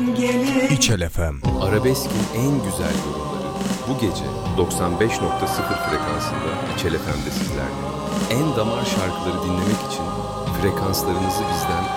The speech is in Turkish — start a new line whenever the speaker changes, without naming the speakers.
gelir.
İçel FM.
Arabeskin en güzel yorumları bu gece 95.0 frekansında İçel FM'de sizlerle. En damar şarkıları dinlemek için frekanslarınızı bizden